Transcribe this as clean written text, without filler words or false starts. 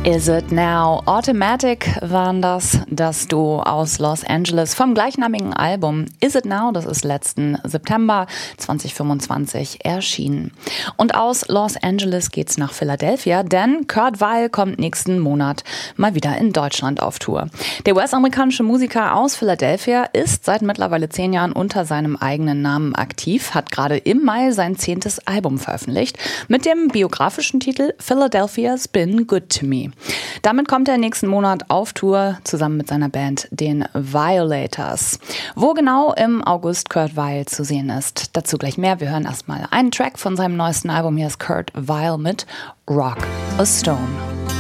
Is It Now? Automatic waren das Duo aus Los Angeles vom gleichnamigen Album Is It Now, das ist letzten September 2025 erschienen. Und aus Los Angeles geht's nach Philadelphia, denn Kurt Weill kommt nächsten Monat mal wieder in Deutschland auf Tour. Der US-amerikanische Musiker aus Philadelphia ist seit mittlerweile 10 Jahren unter seinem eigenen Namen aktiv, hat gerade im Mai sein 10. Album veröffentlicht mit dem biografischen Titel Philadelphia's Been Good to Me. Damit kommt er nächsten Monat auf Tour zusammen mit seiner Band, den Violators. Wo genau im August Kurt Weill zu sehen ist, dazu gleich mehr. Wir hören erstmal einen Track von seinem neuesten Album. Hier ist Kurt Weill mit Rock a Stone.